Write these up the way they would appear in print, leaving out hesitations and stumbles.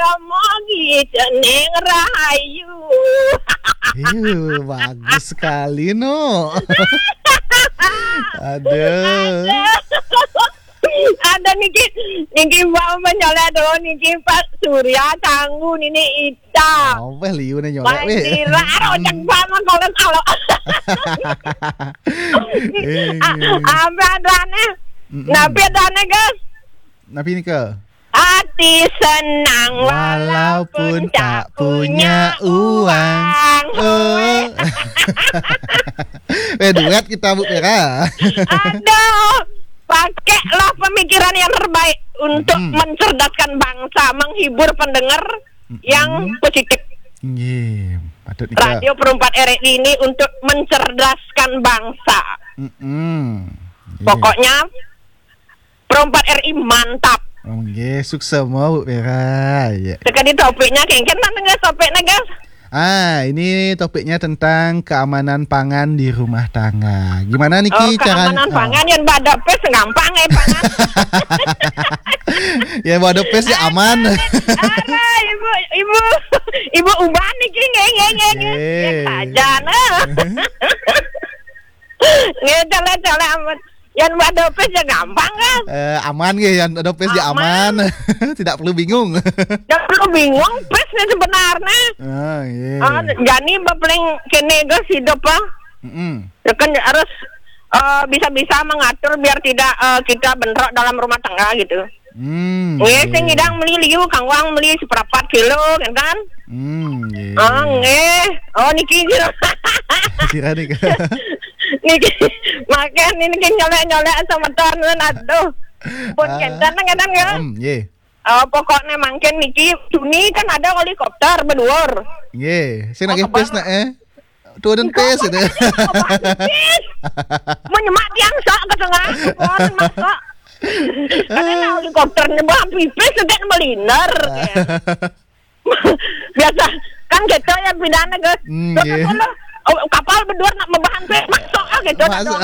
mogi ceneng rahayu. Bagus sekali no. Aduh. Ada niki mau menyolek do niki Pak Surya tanggu ini Ita. Oh, liu na nyolek we. Kira ojek banget kalau. Apa adane? Nabi adane, guys? Nabi ni ke? Hati senang walaupun tak punya uang. Duet kita Bu Pera. Aduh, pakailah pemikiran yang terbaik untuk mencerdaskan bangsa, menghibur pendengar yang positif. Patut Radio Perempat RRI ini untuk mencerdaskan bangsa. Pokoknya Perempat RRI mantap. Sukses semua Bu Pera. Sekali topiknya kengken mana topiknya guys? Ini topiknya tentang keamanan pangan di rumah tangga. Gimana Niki cara keamanan pangan yang badopes gampang pangan. Ya badopes ya aman. Ibu uban Niki ngeng. Saja Ngejale amat. Yang badopes ya gampang kan? Aman yang badopes ya aman. Tidak perlu bingung. Tidak perlu bingung, pesnya sebenarnya. Jadi paling kene guys hidup kan harus bisa mengatur biar tidak kita bentrok dalam rumah tangga gitu. Sing ngidang meli liu kang wang meli seperempat kilo kan? Niki kira nih. Niki makan ini nyolek sama tenan aduh. Pun kentan ya. Pokoknya mungkin Niki Juni kan ada helikopter berdua. Saya nak pes nak turun pes itu. Menyemak tiang sak ke tengah. Orang masak. Karena helikopternya bahan pipis sedang meliner. Biasa kan gitu ya pidana guys. Kapal berdua nak membahan pes masuk gitu.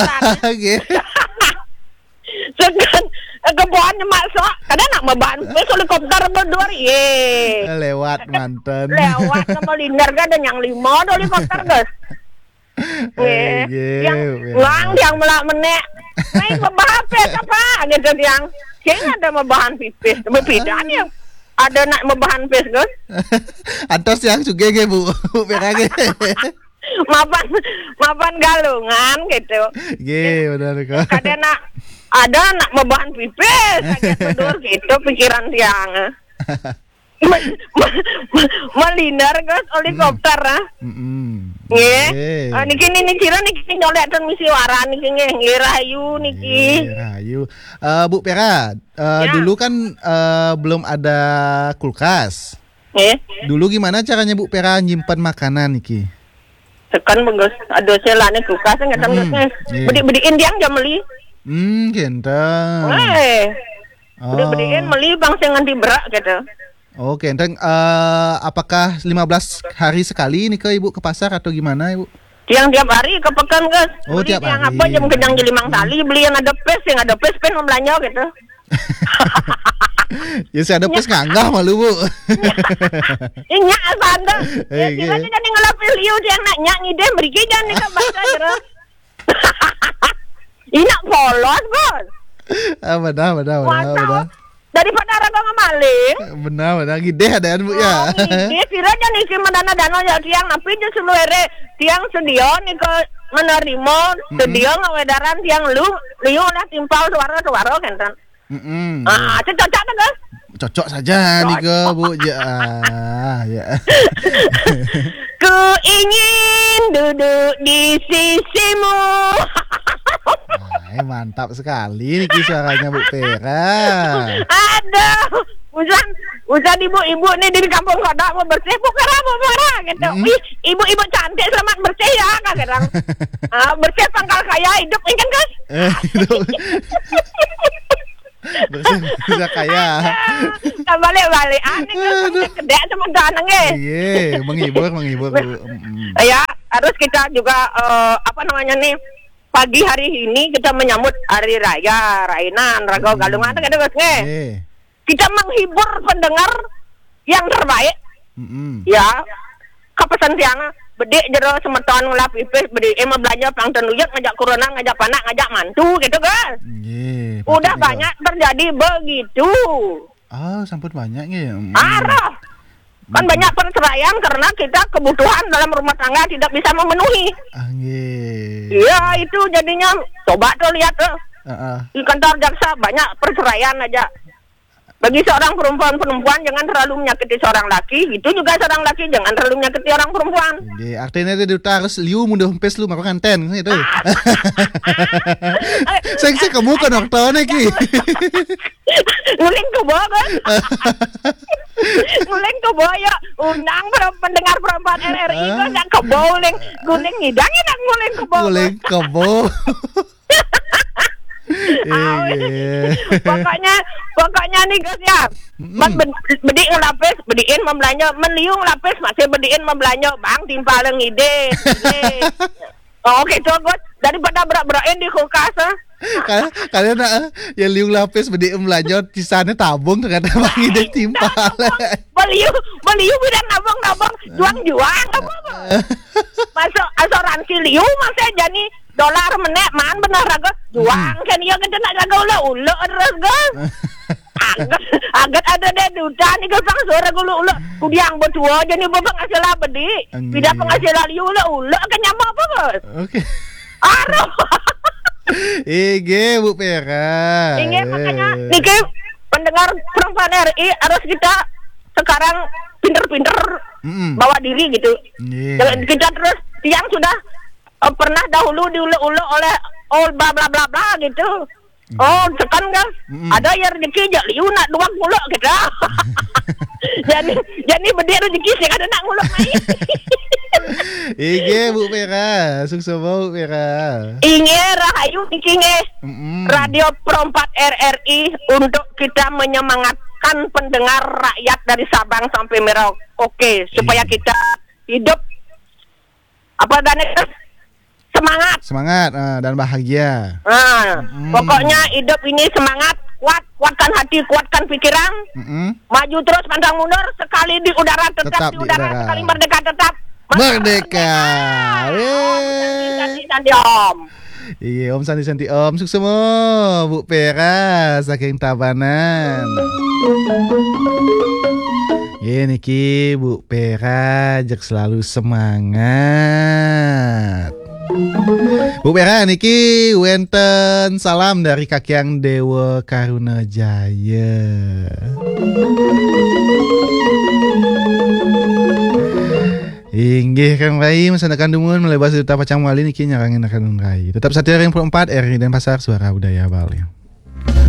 Segan kebuannya masuk kadang nak membahan pes helikopter berdua lewat mantan lewat sama linder kan dan yang 5 helikopter guys. Yang lang yang melak menek membahan pes apa gitu yang kayaknya ada membahan pipis berbedanya ada nak membahan pes guys. Atas yang juga Bu berage mapan galungan gitu. Benar kok. Kadang ada nak membahan pipis bedur gitu pikiran tiang. Meliner guys helikopter niki cira niki nyolek ten misi wara niki rahayu niki. Rahayu. Bu Pera, dulu kan belum ada kulkas. Dulu gimana caranya Bu Pera nyimpan makanan niki? Tekan bagus ada selane kulkas ngadang bedi-bediin tiang jam meli. Genteng. Bedi-bediin meli bang sing nganti berak gitu. Genteng. Apakah 15 hari sekali nih ke Ibu ke pasar atau gimana Ibu? Tiap hari ke pekan guys. Tiap hari. Apa jam gedang jelimang tali beli yang ada pes pen membelanja gitu. Ya saya ada pes nganggah malu Bu. Nyak sanda. Ya kiranya kan ngelapil liu dia nyak ngide beriki jangan nih baca terus. Ini polos bos. Benar. Daripada raga ngamaling. Benar gede ada Bu ya. Dia kiranya nih si dana ya tiang tapi je seluere tiang sedio nih ke menerima sedio ngawedaran tiang liu lah timpal suara kan. Cocok guys. Cocok saja nih ke Bu ya. Ku ingin duduk di sisimu. Mantap sekali nih suaranya Bu Pera. Aduh, usan ibu-ibu nih di kampung kodok mau bersih Bu Pera gitu. Ibu-ibu cantik selamat bersih ya kadang. Bersih pangkal kaya hidup kan guys. Bisa kaya. Balik aneh kan kedek sama danang menghibur. Ya, harus kita juga nih pagi hari ini kita menyambut hari raya, rainan, raga galungan kan guys. Kita menghibur pendengar yang terbaik. Ya, kapesan tiana bedi jero semeton ngelap ipis bedi emang belanja pang tenuyek ngajak corona ngajak panak ngajak mantu gitu kan. Udah banyak terjadi begitu. Sampun banyak nih. Arah. Kan banyak perceraian karena kita kebutuhan dalam rumah tangga tidak bisa memenuhi. Iya, itu jadinya coba tuh lihat tuh. Di kantor jaksa banyak perceraian aja. Bagi seorang perempuan jangan terlalu menyakiti seorang laki, itu juga seorang laki jangan terlalu menyakiti orang perempuan. Artinya itu harus liu mundur hempes lu makan ten itu. Saya kamu kan waktunya ki. Nguling ke bawah kan? Nguling ke bawah ya, undang pendengar perempuan RRI kan nggak ke bawah, guling ngidangin nak nguling ke bawah. Nguling ke bawah. Pokoknya nih guys ya, bediin lapis, bediin membelanja, meliung lapis masih bediin membelanja, bang timpaleng ide. Oke tuh gue daripada berak-berakin di kulkas. Kalian yang liung lapis bediin belanja, sisanya tabung ternyata bang ide timpal. Beliung bidang nabung juang apa? Masuk asuransi liung masih jadi dolar menek man bener raga juang kan iya kan nak jaga ula terus kan agak ada deh duta nih kan suara ula kudiang betua jadi bapak ngasih lah bedi tidak penghasilan ula kan nyama apa bos oke aduh Bu Pera makanya nih pendengar perempuan RI harus kita sekarang pinter-pinter bawa diri gitu jangan kita terus tiang sudah pernah dahulu diulek-ulek oleh bla bla bla bla gitu. Sekan kan ada yang rezeki jak liu nak dua ngulek gitu. jadi bedi rezeki sih kada nak ngulek main. Bu Pera, sukses Bu Pera. Rahayu nge. Radio Perempat RRI untuk kita menyemangatkan pendengar rakyat dari Sabang sampai Merauke supaya kita hidup semangat dan bahagia. Pokoknya hidup ini semangat, kuatkan hati, kuatkan pikiran, maju terus pantang mundur, sekali di udara tetap di udara, sekali merdeka tetap merdeka. Santi Om. Iya Om Santi Om, sukses semua Bu Pera saking Tabanan. Niki Bu Pera jak selalu semangat. Bu Pera niki wenten salam dari Kakyang Dewa Karuna Jaya. Inggih Kang Rai mesandakan dumun melebas duta pacang wali niki nyarangin akan Rai. Tetap setia ring 4 RRI Denpasar Suara Budaya Bali.